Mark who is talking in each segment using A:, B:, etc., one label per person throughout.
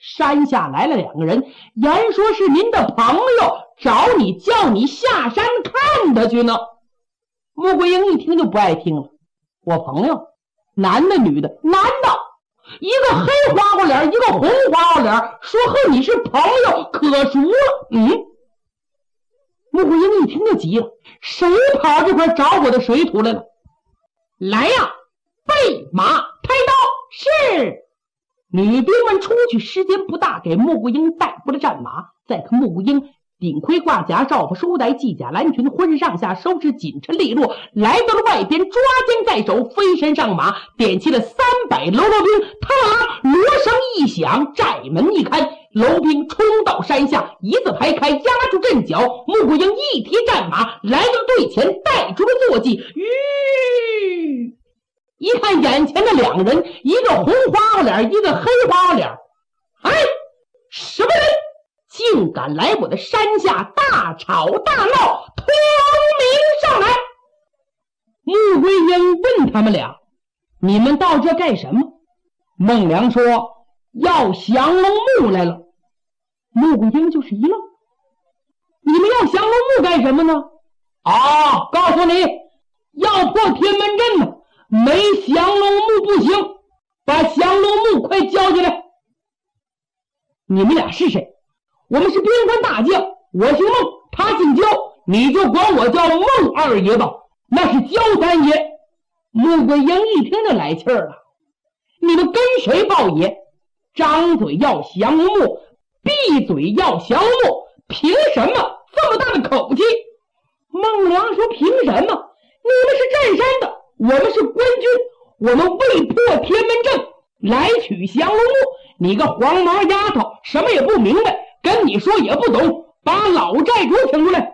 A: 山下来了2个人，言说是您的朋友找你，叫你下山看他去呢。穆桂英一听就不爱听了，我朋友，男的女的？男的，一个黑花花脸，一个红花花脸，说和你是朋友，可熟了。穆桂英一听就急了，谁跑这块找我的水土来了？来呀，备马开刀。是。女兵们出去，时间不大，给穆桂英带回了战马。再看穆桂英顶盔挂甲，罩服书带，系甲蓝裙，浑身上下收拾紧陈利落，来到了外边，抓将在手，飞身上马，点齐了300喽啰兵。他锣声一响，寨门一开，楼兵冲到山下，一字排开，压住阵脚。穆桂英一提战马，来到队前，带出了坐骑。一看眼前的2人，一个红花花脸，一个黑花花脸。什么人竟敢来我的山下大吵大闹，通明上来！穆桂英问他们俩，你们到这干什么？孟良说，要降龙木来了。穆桂英就是一愣，你们要降龙木干什么呢？告诉你，要破天门阵呢，没降龙木不行，把降龙木快交进来。你们俩是谁？我们是边关大将，我姓孟，他姓焦，你就管我叫孟二爷吧，那是焦三爷。穆桂英一听就来气儿了，你们跟谁报爷？张嘴要降龙木，闭嘴要降龙木，凭什么这么大的口气？孟良说，凭什么？你们是占山的，我们是官军，我们为破天门阵来取降龙木。你个黄毛丫头，什么也不明白，跟你说也不懂，把老寨主请出来。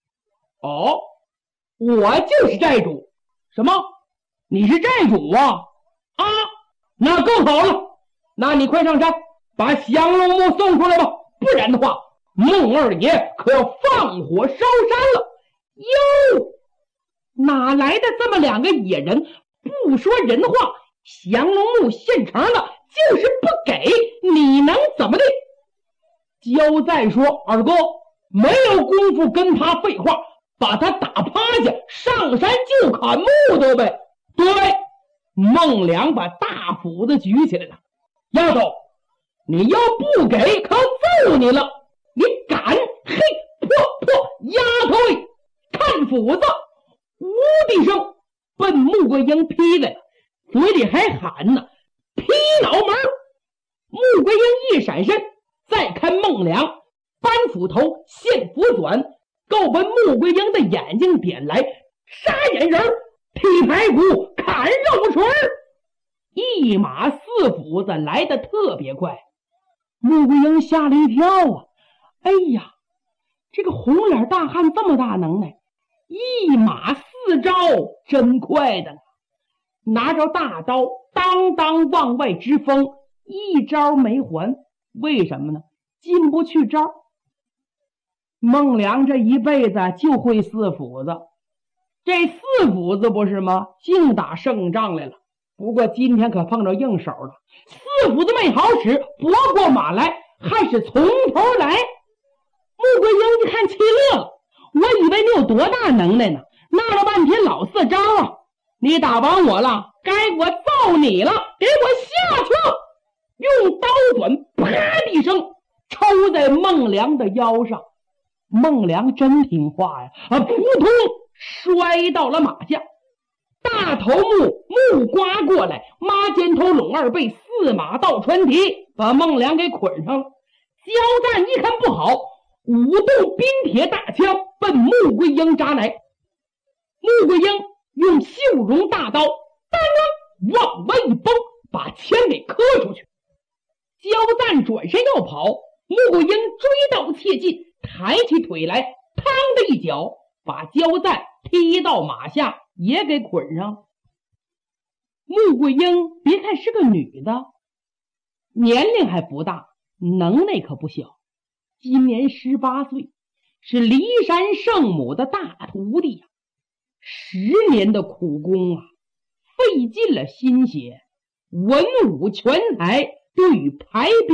A: 我就是寨主。什么？你是寨主啊？那更好了，那你快上山把降龙木送出来吧，不然的话孟二爷可要放火烧山了。哟，哪来的这么2个野人，不说人话，降龙木现成的，就是不给，你能怎么的？焦赞说，二哥没有功夫跟他废话，把他打趴下，上山就砍木头呗。对，孟良把大斧子举起来了。丫头，你要不给可揍你了，你敢？嘿，破丫头，看斧子！呜的一声奔穆桂英劈来了，嘴里还喊呢，劈脑门！穆桂英一闪身，再看孟良搬斧头，现斧转，够把穆桂英的眼睛点来，杀眼人，劈排骨，砍肉锤，一马4斧子来得特别快。穆桂英吓了一跳啊！哎呀，这个红脸大汉这么大能耐，一马4招，真快的了。拿着大刀当当往外直锋，一招没还。为什么呢？进不去招。孟良这一辈子就会4斧子，这4斧子不是吗？净打胜仗来了。不过今天可碰着硬手了，4斧子没好使，拨过马来还是从头来。穆桂英一看气乐了，我以为你有多大能耐呢，闹了半天老4招啊！你打完我了，该我揍你了，给我下去！用刀短啪的一声抽在孟良的腰上。孟良真听话呀，扑通摔到了马下。大头木刮过来，马肩头拢2背，4马倒穿蹄，把孟良给捆上了。焦赞一看不好，舞动冰铁大枪奔穆桂英扎来。穆桂英用绣绒大刀当往外一崩，把枪给磕出去。焦赞转身要跑，穆桂英追到切近，抬起腿来，嘡的一脚把焦赞踢到马下，也给捆上了。穆桂英别看是个女的，年龄还不大，能耐可不小，今年18岁，是骊山圣母的大徒弟呀。10年的苦功啊，费尽了心血，文武全才，对于排兵